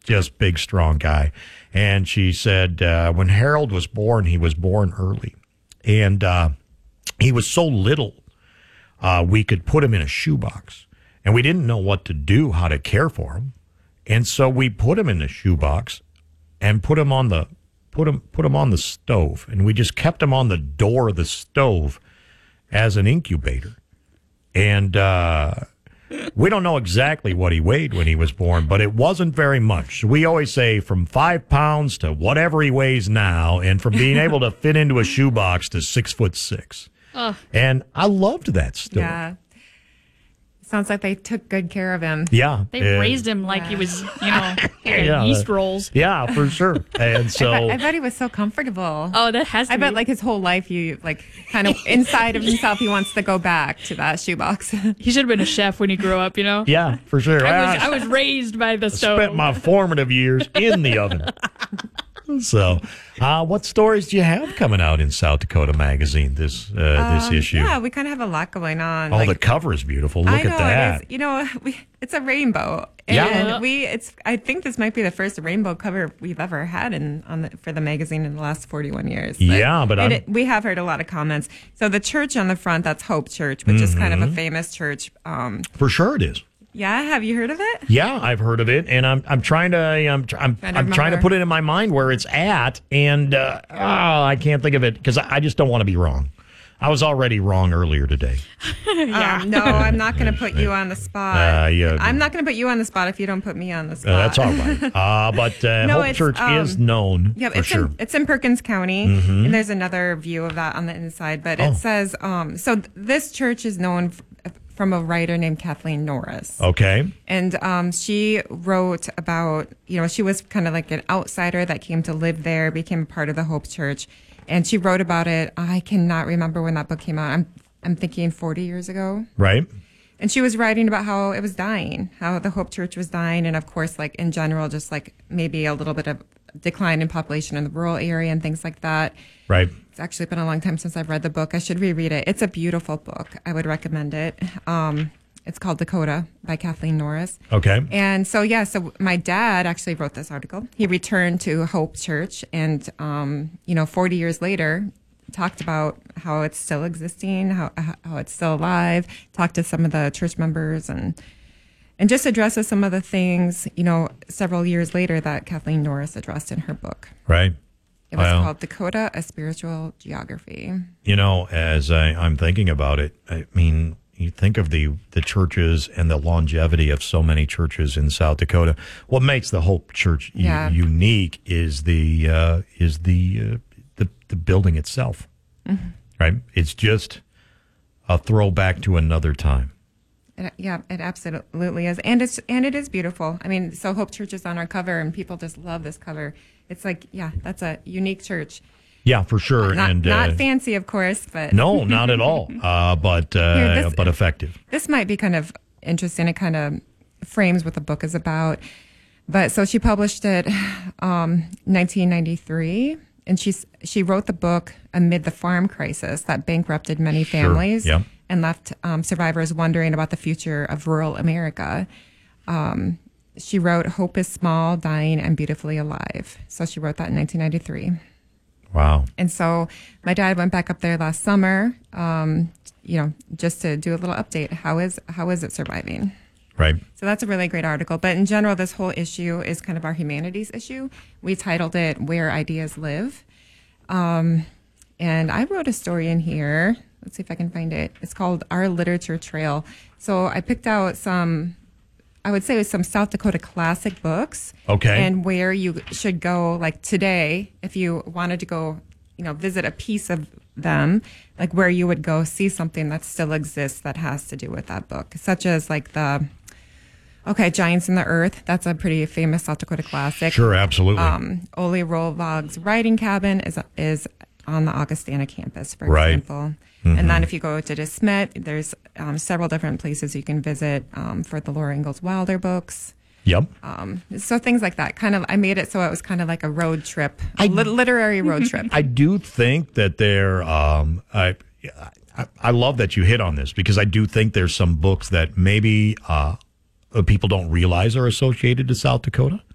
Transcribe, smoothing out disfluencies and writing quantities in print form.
just big, strong guy. And she said when Harold was born, he was born early. And he was so little, we could put him in a shoebox. And we didn't know what to do, how to care for him. And so we put him in the shoebox and put him on the stove. And we just kept him on the door of the stove as an incubator. And we don't know exactly what he weighed when he was born, but it wasn't very much. We always say from 5 pounds to whatever he weighs now, and from being able to fit into a shoebox to 6'6". And I loved that story. Yeah. Sounds like they took good care of him. Yeah. They raised him like he was, yeast rolls. Yeah, for sure. And so I bet he was so comfortable. Oh, that has to I be. bet like his whole life, kind of inside of himself, he wants to go back to that shoebox. He should have been a chef when he grew up, Yeah, for sure. I was raised by the stove. Spent my formative years in the oven. So, what stories do you have coming out in South Dakota Magazine this issue? Yeah, we kind of have a lot going on. Oh, the cover is beautiful. Look at that. It is. It's a rainbow. Yeah. And I think this might be the first rainbow cover we've ever had for the magazine in the last 41 years. But we have heard a lot of comments. So the church on the front, that's Hope Church, which is kind of a famous church. For sure it is. Yeah, have you heard of it? Yeah, I've heard of it, and I'm trying to put it in my mind where it's at, and I can't think of it because I just don't want to be wrong. I was already wrong earlier today. No, I'm not going to put you on the spot. I'm not going to put you on the spot if you don't put me on the spot. That's all right. But Hope Church is known. Yeah, for sure. It's in Perkins County, and there's another view of that on the inside. But it says, this church is known from a writer named Kathleen Norris. Okay. And she wrote about, she was kind of like an outsider that came to live there, became part of the Hope Church. And she wrote about it. I cannot remember when that book came out. I'm thinking 40 years ago. Right. And she was writing about how it was dying, how the Hope Church was dying. And of course, like in general, just like maybe a little bit of decline in population in the rural area and things like that. Right. It's actually been a long time since I've read the book. I should reread it. It's a beautiful book. I would recommend it. It's called Dakota by Kathleen Norris. Okay. And so my dad actually wrote this article. He returned to Hope Church and, 40 years later, talked about how it's still existing, how it's still alive, talked to some of the church members and just addresses some of the things, several years later that Kathleen Norris addressed in her book. Right. It was called Dakota, A Spiritual Geography. As I'm thinking about it, I mean, you think of the churches and the longevity of so many churches in South Dakota. What makes the Hope Church unique is the building itself, right? It's just a throwback to another time. It absolutely is, and it is beautiful. I mean, so Hope Church is on our cover, and people just love this cover. It's like, that's a unique church. Yeah, for sure. Not fancy, of course, but no, not at all. But effective. This might be kind of interesting. It kind of frames what the book is about. But so she published it 1993, and she wrote the book amid the farm crisis that bankrupted many families and left survivors wondering about the future of rural America. She wrote "Hope is Small, Dying, and Beautifully Alive." So she wrote that in 1993. Wow. And so my dad went back up there last summer, just to do a little update. How is it surviving? Right. So that's a really great article. But in general, this whole issue is kind of our humanities issue. We titled it "Where Ideas Live." And I wrote a story in here. Let's see if I can find it. It's called Our Literature Trail. So I picked out some South Dakota classic books. Okay. And where you should go, like today, if you wanted to go, visit a piece of them, like where you would go see something that still exists that has to do with that book, such as like Giants in the Earth. That's a pretty famous South Dakota classic. Sure, absolutely. Ole Rolvog's Writing Cabin is on the Augustana campus, for example. Mm-hmm. And then if you go to DeSmet, there's several different places you can visit for the Laura Ingalls Wilder books. Yep. So things like that. Kind of, I made it so it was kind of like a road trip, literary road trip. I do think that there. I love that you hit on this because I do think there's some books that maybe people don't realize are associated to South Dakota.